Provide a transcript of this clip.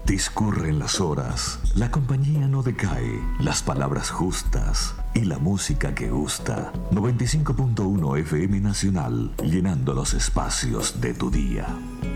Discurren las horas, la compañía no decae, las palabras justas y la música que gusta. 95.1 FM Nacional, llenando los espacios de tu día.